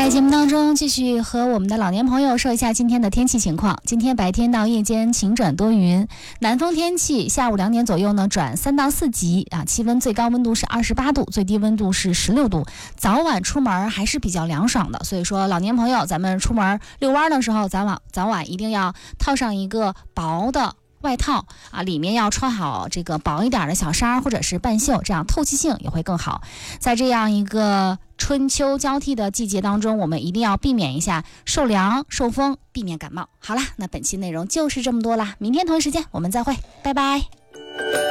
在节目当中继续和我们的老年朋友说一下今天的天气情况。今天白天到夜间晴转多云，南风天气，下午2点左右呢转3到4级啊，气温最高温度是28度，最低温度是16度，早晚出门还是比较凉爽的。所以说老年朋友，咱们出门遛弯的时候，早晚一定要套上一个薄的外套啊，里面要穿好这个薄一点的小衫或者是半袖，这样透气性也会更好。在这样一个春秋交替的季节当中，我们一定要避免一下受凉受风，避免感冒。好啦，那本期内容就是这么多啦，明天同一时间我们再会，拜拜。